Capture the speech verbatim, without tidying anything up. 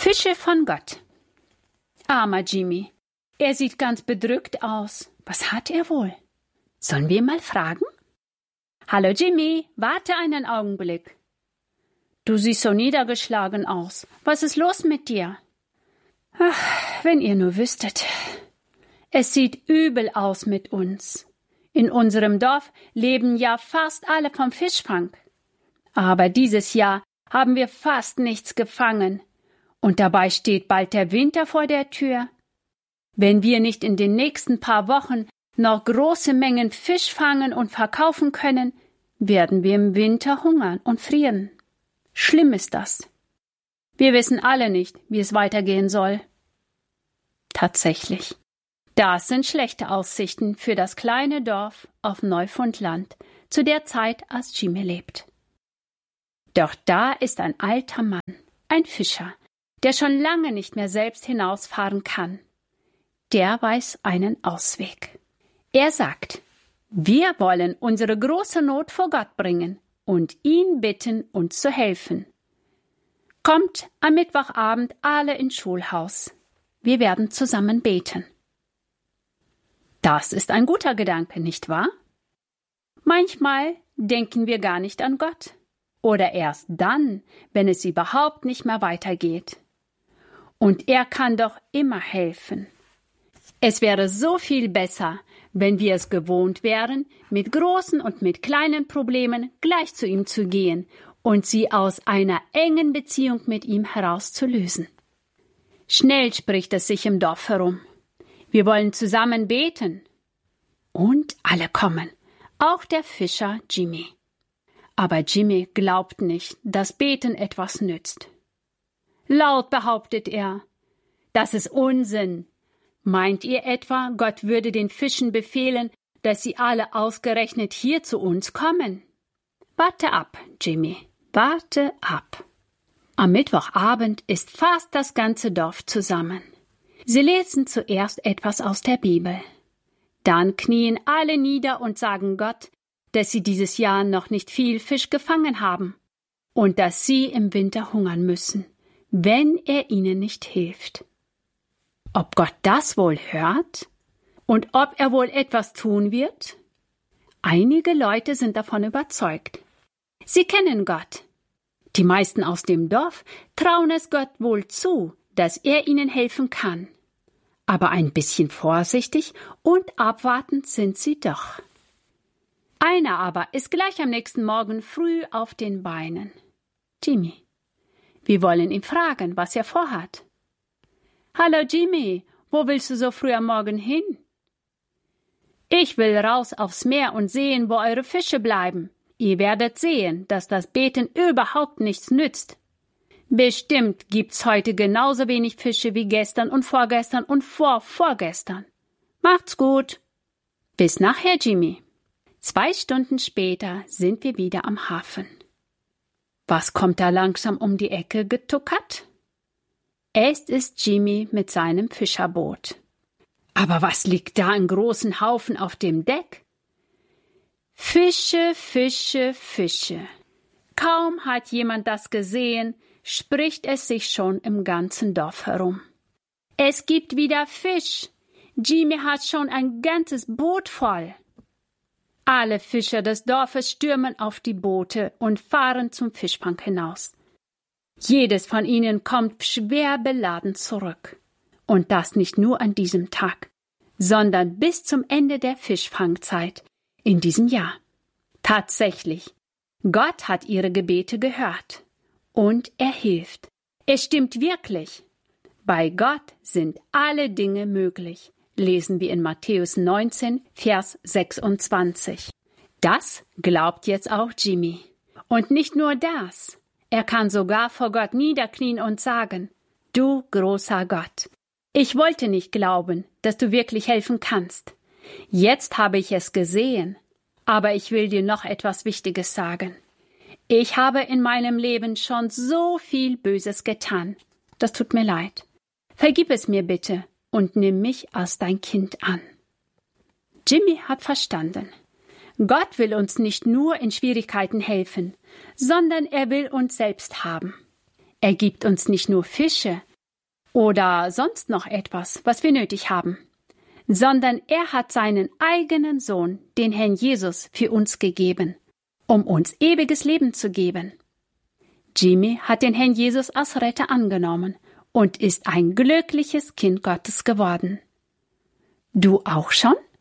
Fische von Gott. Armer Jimmy. Er sieht ganz bedrückt aus. Was hat er wohl? Sollen wir mal fragen? Hallo Jimmy, warte einen Augenblick. Du siehst so niedergeschlagen aus. Was ist los mit dir? Ach, wenn ihr nur wüsstet. Es sieht übel aus mit uns. In unserem Dorf leben ja fast alle vom Fischfang. Aber dieses Jahr haben wir fast nichts gefangen. Und dabei steht bald der Winter vor der Tür. Wenn wir nicht in den nächsten paar Wochen noch große Mengen Fisch fangen und verkaufen können, werden wir im Winter hungern und frieren. Schlimm ist das. Wir wissen alle nicht, wie es weitergehen soll. Tatsächlich. Das sind schlechte Aussichten für das kleine Dorf auf Neufundland, zu der Zeit, als Jimmy lebt. Doch da ist ein alter Mann, ein Fischer, der schon lange nicht mehr selbst hinausfahren kann. Der weiß einen Ausweg. Er sagt, wir wollen unsere große Not vor Gott bringen und ihn bitten, uns zu helfen. Kommt am Mittwochabend alle ins Schulhaus. Wir werden zusammen beten. Das ist ein guter Gedanke, nicht wahr? Manchmal denken wir gar nicht an Gott. Oder erst dann, wenn es überhaupt nicht mehr weitergeht. Und er kann doch immer helfen. Es wäre so viel besser, wenn wir es gewohnt wären, mit großen und mit kleinen Problemen gleich zu ihm zu gehen und sie aus einer engen Beziehung mit ihm herauszulösen. Schnell spricht es sich im Dorf herum. Wir wollen zusammen beten. Und alle kommen, auch der Fischer Jimmy. Aber Jimmy glaubt nicht, dass Beten etwas nützt. Laut behauptet er, das ist Unsinn. Meint ihr etwa, Gott würde den Fischen befehlen, dass sie alle ausgerechnet hier zu uns kommen? Warte ab, Jimmy, warte ab. Am Mittwochabend ist fast das ganze Dorf zusammen. Sie lesen zuerst etwas aus der Bibel. Dann knien alle nieder und sagen Gott, dass sie dieses Jahr noch nicht viel Fisch gefangen haben und dass sie im Winter hungern müssen, wenn er ihnen nicht hilft. Ob Gott das wohl hört und ob er wohl etwas tun wird? Einige Leute sind davon überzeugt. Sie kennen Gott. Die meisten aus dem Dorf trauen es Gott wohl zu, dass er ihnen helfen kann. Aber ein bisschen vorsichtig und abwartend sind sie doch. Einer aber ist gleich am nächsten Morgen früh auf den Beinen. Jimmy. Wir wollen ihn fragen, was er vorhat. Hallo Jimmy, wo willst du so früh am Morgen hin? Ich will raus aufs Meer und sehen, wo eure Fische bleiben. Ihr werdet sehen, dass das Beten überhaupt nichts nützt. Bestimmt gibt's heute genauso wenig Fische wie gestern und vorgestern und vorvorgestern. Macht's gut. Bis nachher, Jimmy. Zwei Stunden später sind wir wieder am Hafen. Was kommt da langsam um die Ecke getuckert? Es ist Jimmy mit seinem Fischerboot. Aber was liegt da in großen Haufen auf dem Deck? Fische, Fische, Fische. Kaum hat jemand das gesehen, spricht es sich schon im ganzen Dorf herum. Es gibt wieder Fisch. Jimmy hat schon ein ganzes Boot voll. Alle Fischer des Dorfes stürmen auf die Boote und fahren zum Fischfang hinaus. Jedes von ihnen kommt schwer beladen zurück. Und das nicht nur an diesem Tag, sondern bis zum Ende der Fischfangzeit in diesem Jahr. Tatsächlich, Gott hat ihre Gebete gehört. Und er hilft. Es stimmt wirklich. Bei Gott sind alle Dinge möglich, lesen wir in Matthäus neunzehn, Vers sechsundzwanzig. Das glaubt jetzt auch Jimmy. Und nicht nur das. Er kann sogar vor Gott niederknien und sagen, du großer Gott, ich wollte nicht glauben, dass du wirklich helfen kannst. Jetzt habe ich es gesehen, aber ich will dir noch etwas Wichtiges sagen. Ich habe in meinem Leben schon so viel Böses getan. Das tut mir leid. Vergib es mir bitte und nimm mich als dein Kind an. Jimmy hat verstanden. Gott will uns nicht nur in Schwierigkeiten helfen, sondern er will uns selbst haben. Er gibt uns nicht nur Fische, oder sonst noch etwas, was wir nötig haben, sondern er hat seinen eigenen Sohn, den Herrn Jesus, für uns gegeben, um uns ewiges Leben zu geben. Jimmy hat den Herrn Jesus als Retter angenommen und ist ein glückliches Kind Gottes geworden. Du auch schon?